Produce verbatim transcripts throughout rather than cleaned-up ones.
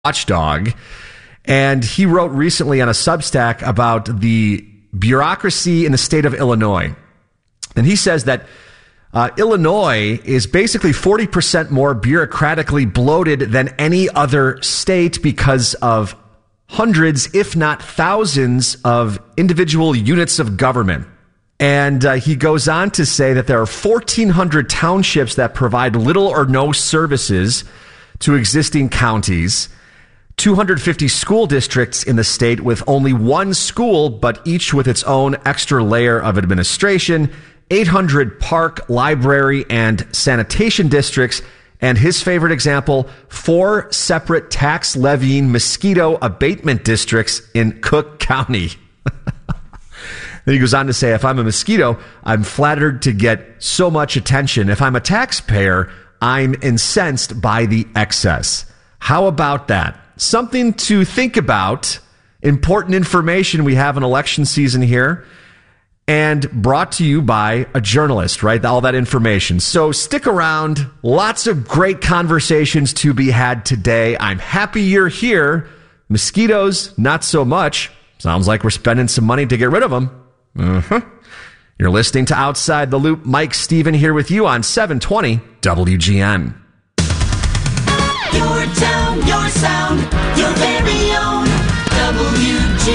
watchdog. And he wrote recently on a Substack about the bureaucracy in the state of Illinois. And he says that uh, Illinois is basically forty percent more bureaucratically bloated than any other state because of hundreds, if not thousands, of individual units of government. And uh, he goes on to say that there are fourteen hundred townships that provide little or no services to existing counties, two hundred fifty school districts in the state with only one school, but each with its own extra layer of administration, eight hundred park, library, and sanitation districts, and his favorite example, four separate tax levying mosquito abatement districts in Cook County. Then he goes on to say, if I'm a mosquito, I'm flattered to get so much attention. If I'm a taxpayer, I'm incensed by the excess. How about that? Something to think about. Important information we have in election season here. And brought to you by a journalist, right? All that information. So stick around. Lots of great conversations to be had today. I'm happy you're here. Mosquitoes, not so much. Sounds like we're spending some money to get rid of them. Uh-huh. You're listening to Outside the Loop. Mike Stephen here with you on seven twenty W G N. Your town, your sound, your very own W G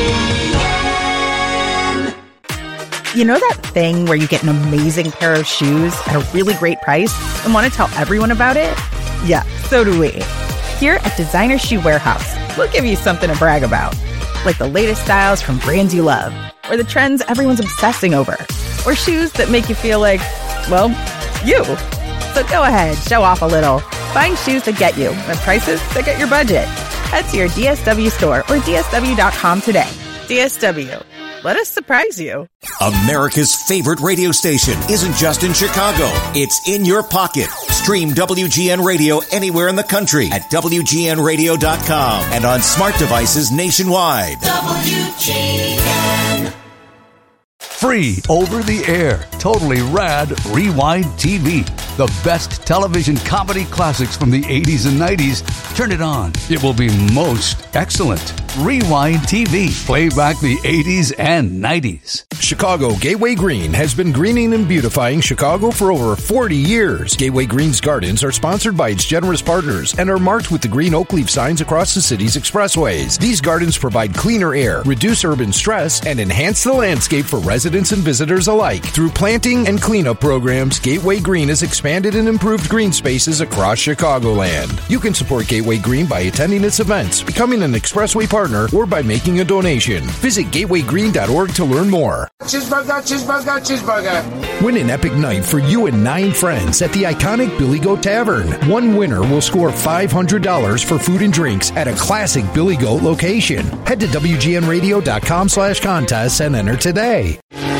N. You know that thing where you get an amazing pair of shoes at a really great price and want to tell everyone about it? Yeah, so do we. Here at Designer Shoe Warehouse, we'll give you something to brag about. Like the latest styles from brands you love, or the trends everyone's obsessing over, or shoes that make you feel like, well, you. So go ahead, show off a little. Find shoes that get you at prices that get your budget. Head to your D S W store or D S W dot com today. D S W. Let us surprise you. America's favorite radio station isn't just in Chicago. It's in your pocket. Stream W G N Radio anywhere in the country at W G N radio dot com and on smart devices nationwide. W G N. Free over the air, totally rad Rewind T V. The best television comedy classics from the eighties and nineties. Turn it on. It will be most excellent. Rewind T V. Play back the eighties and nineties. Chicago Gateway Green has been greening and beautifying Chicago for over forty years. Gateway Green's gardens are sponsored by its generous partners and are marked with the green oak leaf signs across the city's expressways. These gardens provide cleaner air, reduce urban stress, and enhance the landscape for residents and visitors alike. Through planting and cleanup programs, Gateway Green has expanded and improved green spaces across Chicagoland. You can support Gateway Green by attending its events, becoming an expressway partner, or by making a donation. Visit gateway green dot org to learn more. Cheeseburger, cheeseburger, cheeseburger. Win an epic night for you and nine friends at the iconic Billy Goat Tavern. One winner will score five hundred dollars for food and drinks at a classic Billy Goat location. Head to W G N radio dot com slash contests and enter today.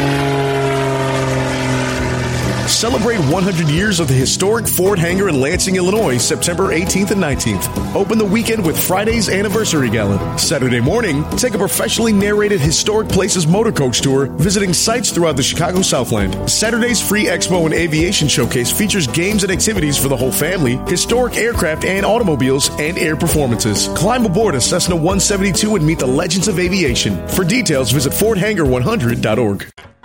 Celebrate one hundred years of the historic Ford Hangar in Lansing, Illinois, September eighteenth and nineteenth. Open the weekend with Friday's Anniversary Gala. Saturday morning, take a professionally narrated Historic Places motor coach tour, visiting sites throughout the Chicago Southland. Saturday's free Expo and Aviation Showcase features games and activities for the whole family, historic aircraft and automobiles, and air performances. Climb aboard a Cessna one seventy-two and meet the legends of aviation. For details, visit ford hangar one hundred dot org.